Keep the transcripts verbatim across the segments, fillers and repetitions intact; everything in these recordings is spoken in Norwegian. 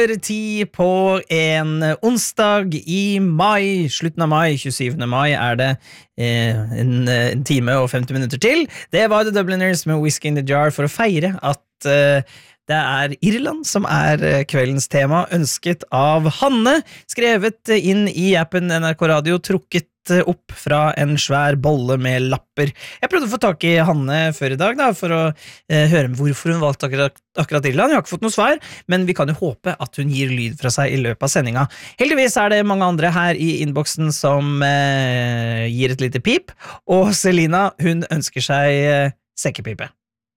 Ti på en onsdag i mai, slutten av mai, tjuesyvende mai er det eh, en, en time og femti minutter til. Det var The Dubliners med Whiskey in the Jar for å feire at eh, det er Irland som er kveldens tema, ønsket av Hanne, skrevet inn i appen N R K Radio, trukket opp fra en svær bolle med lapper. Jeg prøvde å få tak i Hanne før i dag da, for å eh, høre hvorfor hun valgte akkurat, akkurat Irland. Jeg har ikke fått noe svar, men vi kan jo håpe at hun gir lyd fra seg i løpet av sendinga. Heldigvis er det mange andre her i innboksen som eh, gir et lite pip, og Selina, hun ønsker seg eh, sekkepipe.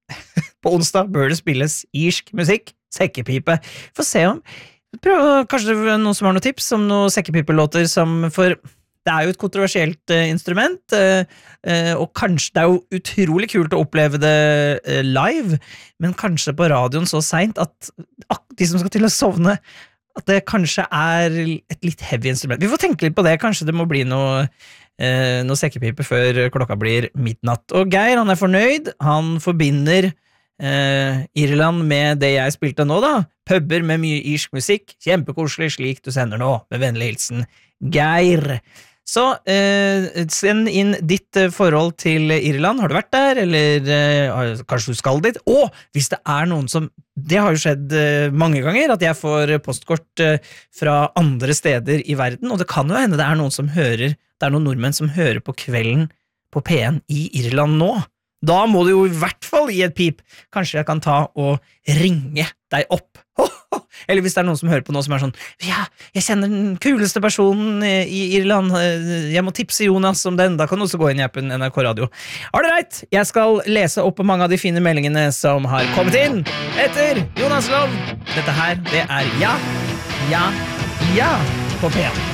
På onsdag bør det spilles irsk musikk, sekkepipe. Få se om, prøv, kanskje det er noen som har noen tips om noen sekkepipelåter som for... Det er jo et kontroversielt uh, instrument, uh, uh, og kanskje det er jo utrolig kult å oppleve det uh, live, men kanskje på radioen så sent at uh, de som skal til å sovne, at det kanskje er et litt heavy instrument. Vi får tenke litt på det, kanskje det må bli noe, uh, noe sekkepipe før klokka blir midnatt. Og Geir, han er fornøyd, han forbinder uh, Irland med det jeg spilte nå da, pubber med mye irsk musikk, kjempekoselig slik du sender nå, med vennlig hilsen Geir. Så eh, send inn ditt eh, forhold til Irland. Har du vært der, eller eh, kanskje du skal dit? Og hvis det er noen som, det har jo skjedd eh, mange ganger, at jeg får postkort eh, fra andre steder i verden, og det kan jo hende det er noen som hører, det er noen nordmenn som hører på kvelden på P en i Irland nå. Da må du jo i hvert fall gi et pip. Kanskje jeg kan ta og ringe deg opp. Eller hvis det er noen som hører på noe som er sånn, ja, jeg kjenner den kuleste personen i Irland, jeg må tipse Jonas om den, da kan du også gå inn i appen N R K Radio. Alright, jeg skal lese opp mange av de fine meldingene som har kommet inn etter Jonas Lov. Dette her, det er ja, ja, ja på P en.